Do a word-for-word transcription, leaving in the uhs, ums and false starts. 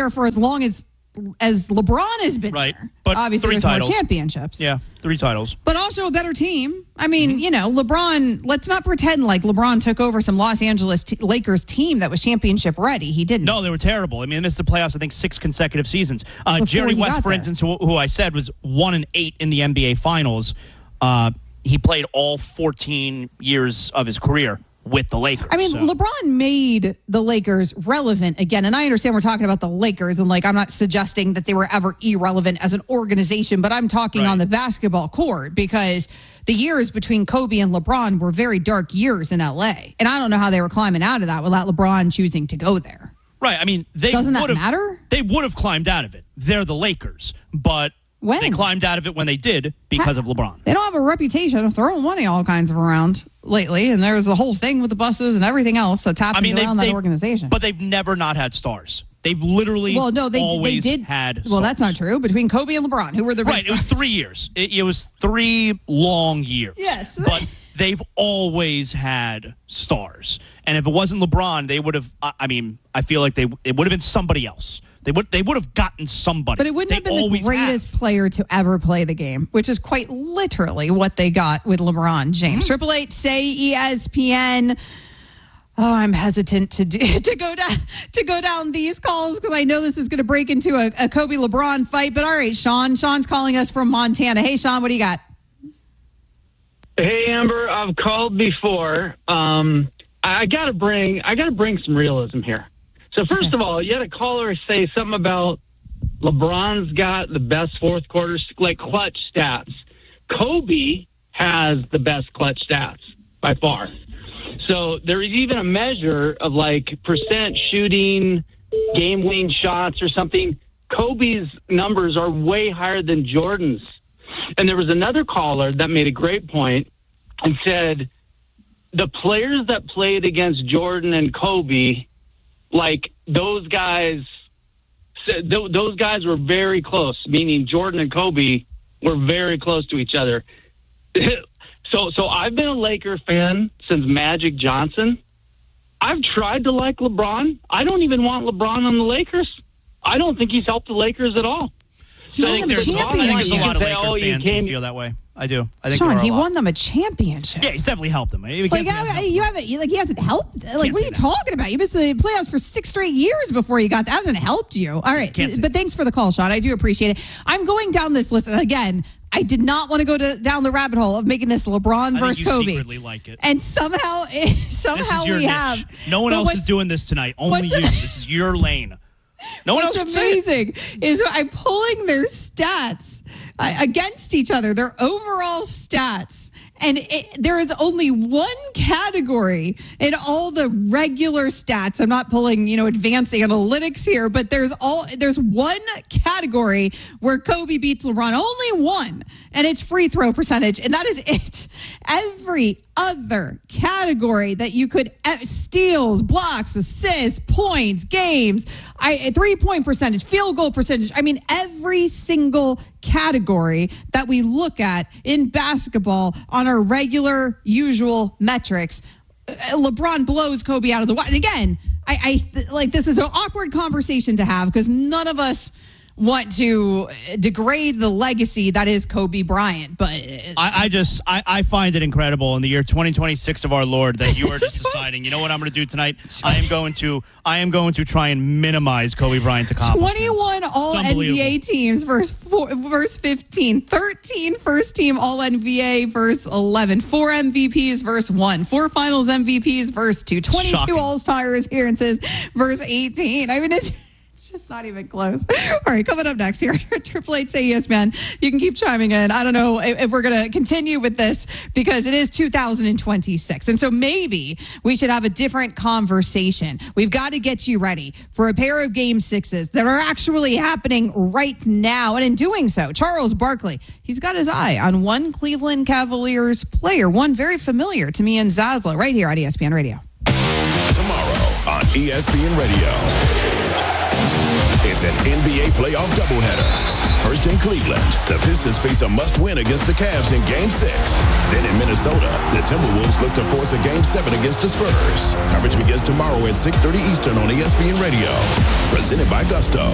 there for as long as as LeBron has been right. there. But obviously three there's titles. more championships. Yeah, three titles. But also a better team. I mean, mm-hmm. you know, LeBron, let's not pretend like LeBron took over some Los Angeles t- Lakers team that was championship ready. He didn't. No, they were terrible. I mean, they missed the playoffs, I think, six consecutive seasons. Uh, Jerry West, for instance, who, who I said was one and eight in the N B A Finals, uh, he played all fourteen years of his career with the Lakers. I mean, so. LeBron made the Lakers relevant again. And I understand we're talking about the Lakers, and like, I'm not suggesting that they were ever irrelevant as an organization, but I'm talking right. on the basketball court, because the years between Kobe and LeBron were very dark years in L A. And I don't know how they were climbing out of that without LeBron choosing to go there. Right. I mean, they doesn't that would've, matter? They would have climbed out of it. They're the Lakers, but when? They climbed out of it when they did because of LeBron. They don't have a reputation of throwing money all kinds of around lately, and there's the whole thing with the buses and everything else that's happening I mean, around they, that they, organization. But they've never not had stars. They've literally well, no, they, always they did, had stars. Well, that's not true. Between Kobe and LeBron, who were the right? stars? It was three years. It, it was three long years. Yes, but they've always had stars. And if it wasn't LeBron, they would have. I mean, I feel like they it would have been somebody else. They would they would have gotten somebody. But it wouldn't they have been the greatest have. player to ever play the game, which is quite literally what they got with LeBron James. Triple Eight say E S P N. Oh, I'm hesitant to do, to go down to go down these calls because I know this is going to break into a, a Kobe LeBron fight. But all right, Sean. Sean's calling us from Montana. Hey, Sean, what do you got? Hey, Amber. I've called before. Um, I gotta bring I gotta bring some realism here. So first of all, you had a caller say something about LeBron's got the best fourth quarter, like clutch stats. Kobe has the best clutch stats by far. So there is even a measure of like percent shooting, game winning shots or something. Kobe's numbers are way higher than Jordan's. And there was another caller that made a great point and said the players that played against Jordan and Kobe, like those guys, those guys were very close, meaning Jordan and Kobe were very close to each other. So, so I've been a Laker fan since Magic Johnson. I've tried to like LeBron. I don't even want LeBron on the Lakers. I don't think he's helped the Lakers at all. So I think there's, I think there's a lot of Laker oh, fans came, who feel that way. I do. I think Sean, he won won them a championship. Yeah, he's definitely helped them. Like, I, you haven't, like, he hasn't helped. Like, what are you that. talking about? You missed the playoffs for six straight years before you got that. That hasn't helped you. All right, but thanks for the call, Sean. I do appreciate it. I'm going down this list, and again, I did not want to go to, down the rabbit hole of making this LeBron I versus think you Kobe. Secretly like it. And somehow, somehow we niche. have. No one else is doing this tonight. Only you. This is your lane. No one What's else can amazing say it. is I'm pulling their stats uh, against each other, their overall stats. And it, there is only one category in all the regular stats. I'm not pulling, you know, advanced analytics here, but there's all there's one category where Kobe beats LeBron. Only one, and it's free throw percentage, and that is it. Every other category that you could steals, blocks, assists, points, games, I, three point percentage, field goal percentage. I mean, every single category that we look at in basketball on our regular, usual metrics, LeBron blows Kobe out of the water. And again, I, I like this is an awkward conversation to have because none of us want to degrade the legacy that is Kobe Bryant, but I, I just I, I find it incredible in the year twenty twenty-six of our Lord that you are just deciding, you know what I'm going to do tonight? I am going to I am going to try and minimize Kobe Bryant's accomplishments. twenty-one all N B A teams versus four, versus fifteen, thirteen first team all N B A versus eleven, four M V Ps versus one, four Finals M V Ps versus two, twenty-two All-Star appearances versus eighteen. I mean, it's It's just not even close. All right, coming up next here, Triple Eight say yes, man. You can keep chiming in. I don't know if, if we're going to continue with this because it is two thousand twenty-six. And so maybe we should have a different conversation. We've got to get you ready for a pair of game sixes that are actually happening right now. And in doing so, Charles Barkley, he's got his eye on one Cleveland Cavaliers player, one very familiar to me and Zaslow, right here on E S P N Radio. Tomorrow on E S P N Radio. It's an N B A playoff doubleheader. First in Cleveland, the Pistons face a must-win against the Cavs in Game six. Then in Minnesota, the Timberwolves look to force a Game seven against the Spurs. Coverage begins tomorrow at six thirty Eastern on E S P N Radio. Presented by Gusto.